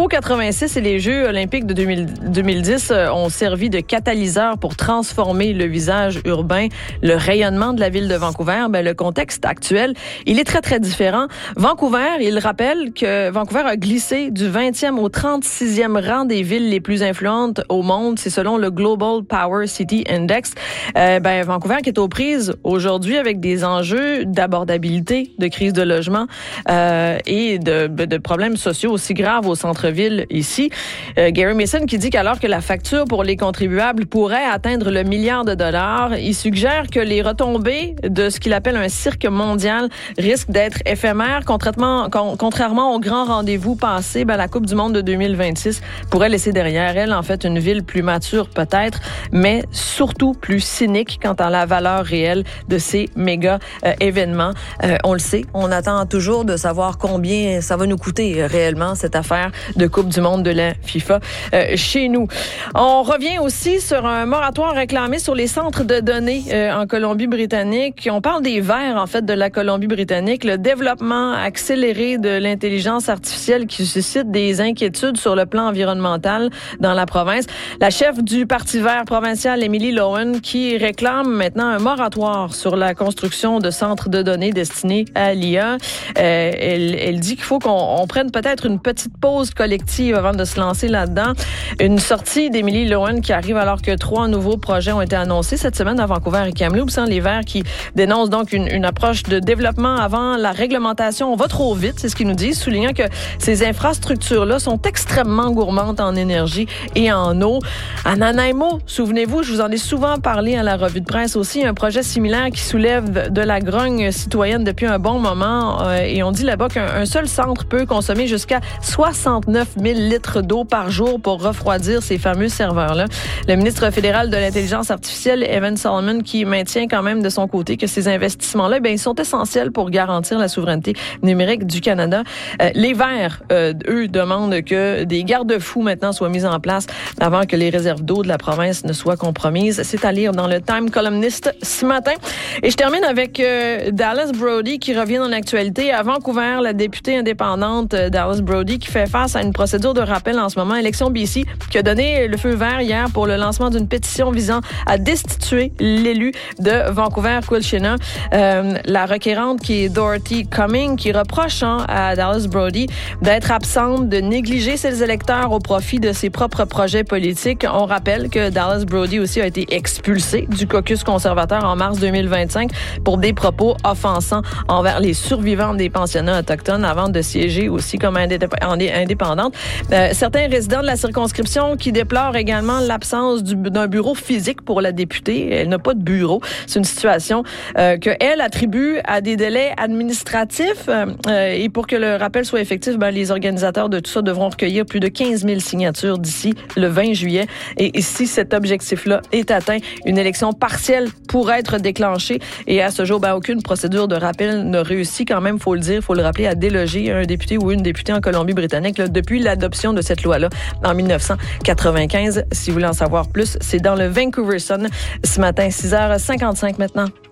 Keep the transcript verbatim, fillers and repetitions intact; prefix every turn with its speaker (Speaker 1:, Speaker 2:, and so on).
Speaker 1: Expo quatre-vingt-six et les Jeux olympiques de deux mille dix ont servi de catalyseur pour transformer le visage urbain, le rayonnement de la ville de Vancouver. Ben, le contexte actuel, il est très, très différent. Vancouver, il rappelle que Vancouver a glissé du vingtième au trente-sixième rang des villes les plus influentes au monde. C'est selon le Global Power City Index. Euh, ben, Vancouver qui est aux prises aujourd'hui avec des enjeux d'abordabilité, de crise de logement euh, et de, de problèmes sociaux aussi graves au centre-ville ici. Euh, Gary Mason qui dit qu'alors que la facture pour les contribuables pourrait atteindre le milliard de dollars, il suggère que les retombées de ce qu'il appelle un cirque mondial risquent d'être éphémères. Contrairement, contrairement au grand rendez-vous passé, ben, la Coupe du monde de deux mille vingt-six pourrait laisser derrière elle en fait une ville plus mature peut-être, mais surtout plus cynique quant à la valeur réelle de ces méga euh, événements. Euh, on le sait, on attend toujours de savoir combien ça va nous coûter euh, réellement cette affaire de Coupe du monde de la FIFA euh, chez nous. On revient aussi sur un moratoire réclamé sur les centres de données euh, en Colombie-Britannique. On parle des Verts, en fait, de la Colombie-Britannique. Le développement accéléré de l'intelligence artificielle qui suscite des inquiétudes sur le plan environnemental dans la province. La chef du Parti vert provincial, Emily Lowen, qui réclame maintenant un moratoire sur la construction de centres de données destinés à l'I A. Euh, elle, elle dit qu'il faut qu'on on prenne peut-être une petite pause collective avant de se lancer là-dedans. Une sortie d'Emily Lowen qui arrive alors que trois nouveaux projets ont été annoncés cette semaine à Vancouver et Kamloops. Les Verts qui dénoncent donc une, une approche de développement avant la réglementation. On va trop vite, c'est ce qu'ils nous disent, soulignant que ces infrastructures-là sont extrêmement gourmandes en énergie et en eau. À Nanaimo, souvenez-vous, je vous en ai souvent parlé à la revue de presse aussi, un projet similaire qui soulève de la grogne citoyenne depuis un bon moment. Euh, et on dit là-bas qu'un seul centre peut consommer jusqu'à soixante-neuf mille litres d'eau par jour pour refroidir ces fameux serveurs-là. Le ministre fédéral de l'Intelligence artificielle, Evan Solomon, qui maintient quand même de son côté que ces investissements-là, ben, ils sont essentiels pour garantir la souveraineté numérique du Canada. Euh, les Verts, euh, eux, demandent que des garde-fous maintenant soient mis en place avant que les réserves d'eau de la province ne soient compromises. C'est à lire dans le Time Columnist ce matin. Et je termine avec euh, Dallas Brody qui revient dans l'actualité. À Vancouver, la députée indépendante euh, Dallas Brody qui fait face à une procédure de rappel en ce moment, Élection B C, qui a donné le feu vert hier pour le lancement d'une pétition visant à destituer l'élu de Vancouver-Quilchena. Euh, la requérante qui est Dorothy Cumming qui reproche hein, à Dallas Brody d'être absente, de négliger ses électeurs au profit de ses propres projets politiques. On rappelle que Dallas Brody aussi a été expulsé du caucus conservateur en mars deux mille vingt-cinq pour des propos offensants envers les survivants des pensionnats autochtones avant de siéger aussi comme indépendante. Euh, certains résidents de la circonscription qui déplorent également l'absence du, d'un bureau physique pour la députée. Elle n'a pas de bureau. C'est une situation euh, qu'elle attribue à des délais administratifs. Euh, et pour que le rappel soit effectif, ben, les organisateurs de tout ça devront recueillir plus de quinze mille signatures d'ici le vingt juillet. Et, et si cet objectif-là est atteint, une élection partielle pourrait être déclenchée. Et à ce jour, ben, aucune procédure de rappel ne réussit quand même, faut le dire, faut le rappeler, à déloger un député ou une députée en Colombie-Britannique là, depuis l'adoption de cette loi-là en dix-neuf cent quatre-vingt-quinze. Si vous voulez en savoir plus, c'est dans le Vancouver Sun ce matin, six heures cinquante-cinq maintenant.